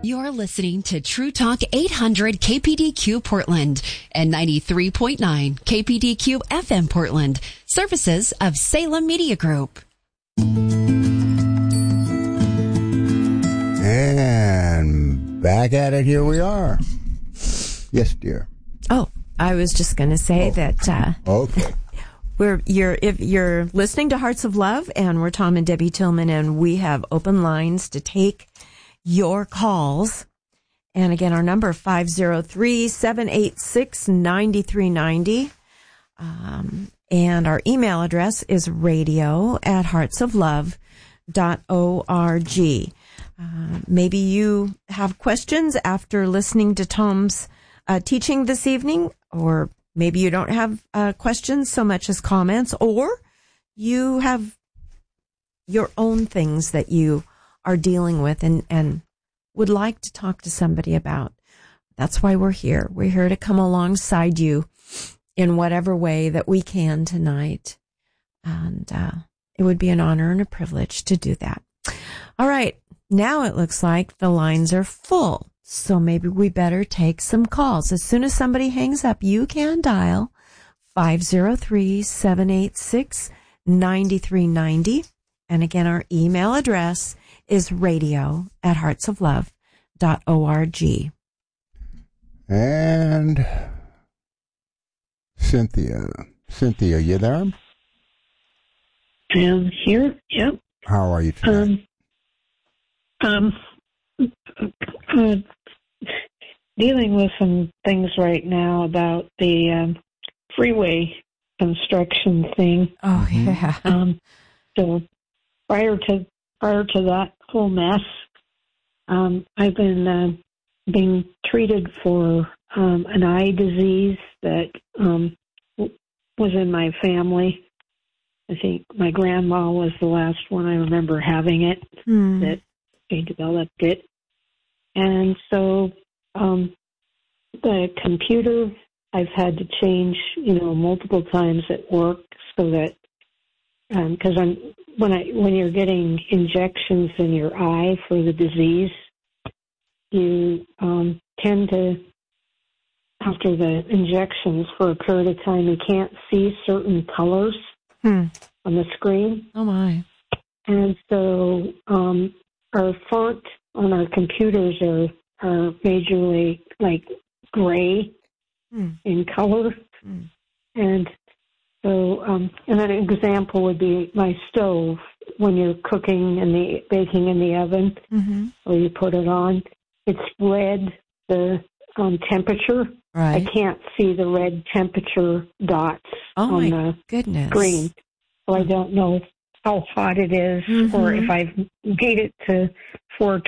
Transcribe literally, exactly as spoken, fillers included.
You're listening to True Talk eight hundred K P D Q Portland and ninety-three point nine K P D Q F M Portland, services of Salem Media Group. And back at it, here we are. Yes, dear. Oh, I was just going to say oh. that uh, okay. we're you're if you're listening to Hearts of Love, and we're Tom and Debbie Tillman, and we have open lines to take your calls. And again, our number five oh three, seven eight six, nine three nine oh. Um, and our email address is radio at hearts of love dot org. Uh, maybe you have questions after listening to Tom's uh, teaching this evening, or maybe you don't have uh, questions so much as comments, or you have your own things that you are dealing with and, and would like to talk to somebody about. That's why we're here. We're here to come alongside you in whatever way that we can tonight. And uh, it would be an honor and a privilege to do that. All right. Now it looks like the lines are full. So maybe we better take some calls. As soon as somebody hangs up, you can dial five oh three, seven eight six, nine three nine oh. And again, our email address is radio at hearts of love dot org. And Cynthia. Cynthia, you there? I'm here, yep. How are you tonight? Um, um, uh, dealing with some things right now about the um, freeway construction thing. Oh, yeah. Um, so prior to prior to that whole mess, um, I've been uh, being treated for um, an eye disease that um, w- was in my family. I think my grandma was the last one I remember having it, Hmm. that they developed it. And so um, the computer I've had to change, you know, multiple times at work so that because um, I'm when I when you're getting injections in your eye for the disease, you um, tend to, after the injections for a period of time, you can't see certain colors Hmm. on the screen. Oh, my. And so um, our font on our computers are, are majorly like gray Hmm. in color. Hmm. And so, um, and an example would be my stove. When you're cooking and the baking in the oven, Mm-hmm. or you put it on, it's red, the um, temperature. Right. I can't see the red temperature dots Oh, on my the goodness. screen. So I don't know how hot it is, Mhm. or if I've made it to four